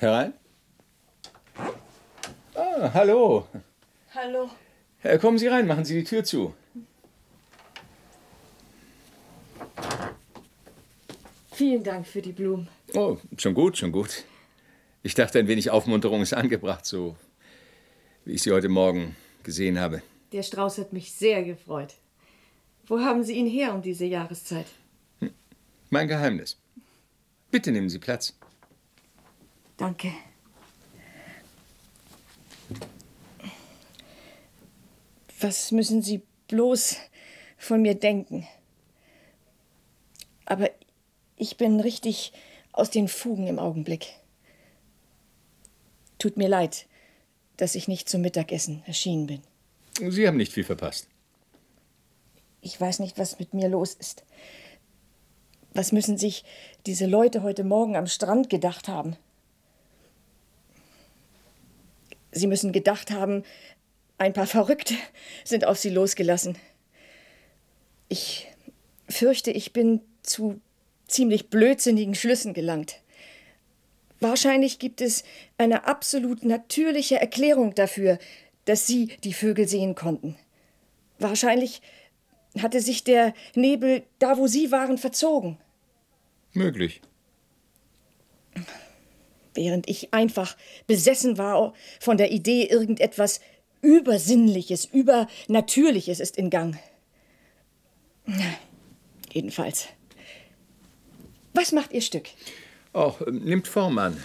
Herein? Ah, hallo. Hallo. Kommen Sie rein, machen Sie die Tür zu. Vielen Dank für die Blumen. Oh, schon gut, schon gut. Ich dachte, ein wenig Aufmunterung ist angebracht, so wie ich Sie heute Morgen gesehen habe. Der Strauß hat mich sehr gefreut. Wo haben Sie ihn her um diese Jahreszeit? Mein Geheimnis. Bitte nehmen Sie Platz. Danke. Was müssen Sie bloß von mir denken? Aber ich bin richtig aus den Fugen im Augenblick. Tut mir leid, dass ich nicht zum Mittagessen erschienen bin. Sie haben nicht viel verpasst. Ich weiß nicht, was mit mir los ist. Was müssen sich diese Leute heute Morgen am Strand gedacht haben? Sie müssen gedacht haben, ein paar Verrückte sind auf sie losgelassen. Ich fürchte, ich bin zu ziemlich blödsinnigen Schlüssen gelangt. Wahrscheinlich gibt es eine absolut natürliche Erklärung dafür, dass Sie die Vögel sehen konnten. Wahrscheinlich hatte sich der Nebel da, wo Sie waren, verzogen. Möglich. Während ich einfach besessen war von der Idee, irgendetwas Übersinnliches, Übernatürliches ist in Gang. Jedenfalls. Was macht Ihr Stück? Nimmt Form an.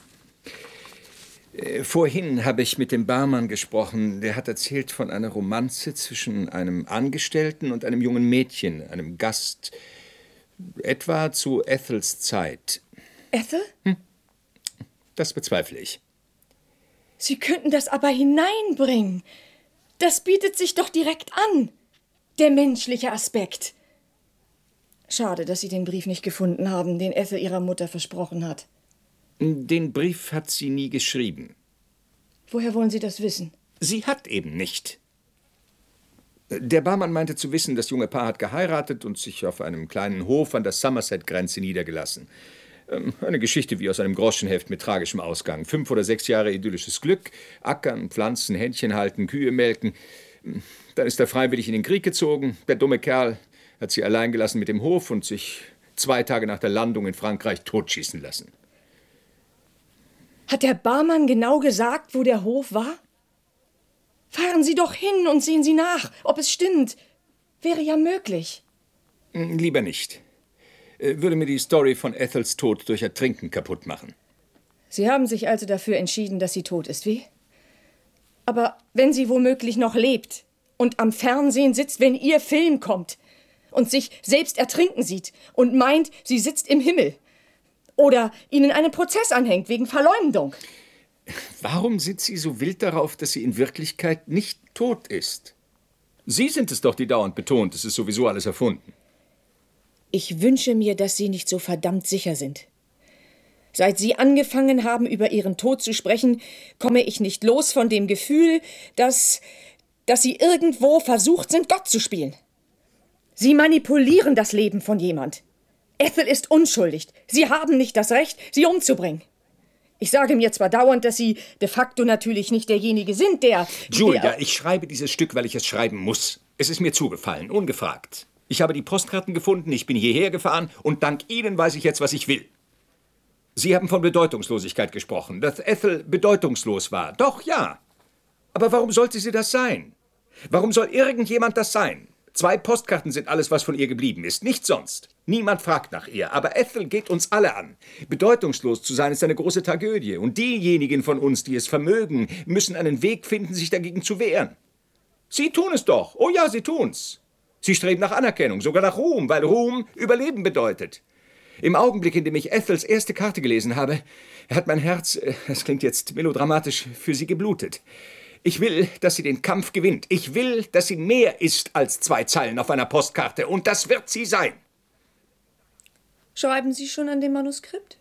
Vorhin habe ich mit dem Barmann gesprochen. Der hat erzählt von einer Romanze zwischen einem Angestellten und einem jungen Mädchen, einem Gast, etwa zu Ethels Zeit. Ethel? Das bezweifle ich. Sie könnten das aber hineinbringen. Das bietet sich doch direkt an. Der menschliche Aspekt. Schade, dass Sie den Brief nicht gefunden haben, den Ethel ihrer Mutter versprochen hat. Den Brief hat sie nie geschrieben. Woher wollen Sie das wissen? Sie hat eben nicht. Der Barmann meinte zu wissen, das junge Paar hat geheiratet und sich auf einem kleinen Hof an der Somerset-Grenze niedergelassen. Eine Geschichte wie aus einem Groschenheft mit tragischem Ausgang. 5 oder 6 Jahre idyllisches Glück, ackern, pflanzen, Händchen halten, Kühe melken. Dann ist er freiwillig in den Krieg gezogen. Der dumme Kerl hat sie allein gelassen mit dem Hof und sich 2 Tage nach der Landung in Frankreich totschießen lassen. Hat der Barmann genau gesagt, wo der Hof war? Fahren Sie doch hin und sehen Sie nach, ob es stimmt. Wäre ja möglich. Lieber nicht. Würde mir die Story von Ethels Tod durch Ertrinken kaputt machen. Sie haben sich also dafür entschieden, dass sie tot ist, wie? Aber wenn sie womöglich noch lebt und am Fernsehen sitzt, wenn Ihr Film kommt und sich selbst ertrinken sieht und meint, sie sitzt im Himmel oder Ihnen einen Prozess anhängt wegen Verleumdung. Warum sind Sie so wild darauf, dass sie in Wirklichkeit nicht tot ist? Sie sind es doch, die dauernd betont, es ist sowieso alles erfunden. Ich wünsche mir, dass Sie nicht so verdammt sicher sind. Seit Sie angefangen haben, über Ihren Tod zu sprechen, komme ich nicht los von dem Gefühl, dass Sie irgendwo versucht sind, Gott zu spielen. Sie manipulieren das Leben von jemand. Ethel ist unschuldig. Sie haben nicht das Recht, sie umzubringen. Ich sage mir zwar dauernd, dass Sie de facto natürlich nicht derjenige sind, der... Julia, ich schreibe dieses Stück, weil ich es schreiben muss. Es ist mir zugefallen, ungefragt. Ich habe die Postkarten gefunden, ich bin hierher gefahren und dank Ihnen weiß ich jetzt, was ich will. Sie haben von Bedeutungslosigkeit gesprochen, dass Ethel bedeutungslos war. Doch, ja. Aber warum sollte sie das sein? Warum soll irgendjemand das sein? 2 Postkarten sind alles, was von ihr geblieben ist, nichts sonst. Niemand fragt nach ihr, aber Ethel geht uns alle an. Bedeutungslos zu sein ist eine große Tragödie und diejenigen von uns, die es vermögen, müssen einen Weg finden, sich dagegen zu wehren. Sie tun es doch. Oh ja, sie tun's. Sie streben nach Anerkennung, sogar nach Ruhm, weil Ruhm Überleben bedeutet. Im Augenblick, in dem ich Ethels erste Karte gelesen habe, hat mein Herz, das klingt jetzt melodramatisch, für sie geblutet. Ich will, dass sie den Kampf gewinnt. Ich will, dass sie mehr ist als 2 Zeilen auf einer Postkarte. Und das wird sie sein. Schreiben Sie schon an dem Manuskript?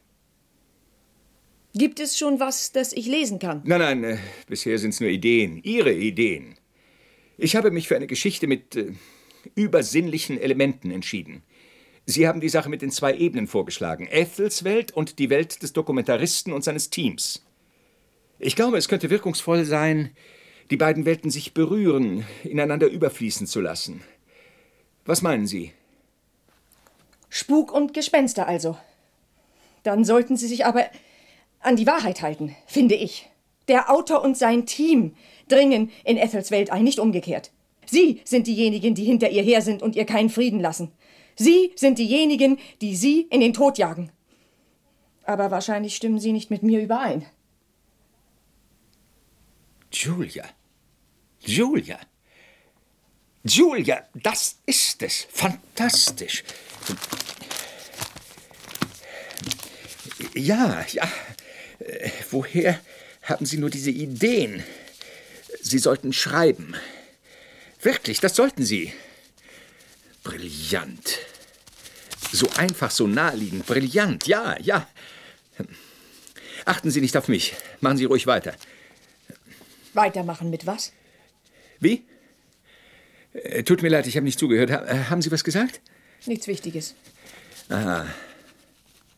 Gibt es schon was, das ich lesen kann? Nein, bisher sind es nur Ideen. Ihre Ideen. Ich habe mich für eine Geschichte mit übersinnlichen Elementen entschieden. Sie haben die Sache mit den 2 Ebenen vorgeschlagen. Ethels Welt und die Welt des Dokumentaristen und seines Teams. Ich glaube, es könnte wirkungsvoll sein, die beiden Welten sich berühren, ineinander überfließen zu lassen. Was meinen Sie? Spuk und Gespenster also. Dann sollten Sie sich aber an die Wahrheit halten, finde ich. Der Autor und sein Team dringen in Ethels Welt ein, nicht umgekehrt. Sie sind diejenigen, die hinter ihr her sind und ihr keinen Frieden lassen. Sie sind diejenigen, die sie in den Tod jagen. Aber wahrscheinlich stimmen Sie nicht mit mir überein. Julia. Julia. Julia, das ist es. Fantastisch. Ja. Woher haben Sie nur diese Ideen? Sie sollten schreiben. Wirklich, das sollten Sie. Brillant. So einfach, so naheliegend. Brillant, ja. Achten Sie nicht auf mich. Machen Sie ruhig weiter. Weitermachen mit was? Wie? Tut mir leid, ich habe nicht zugehört. Haben Sie was gesagt? Nichts Wichtiges. Aha.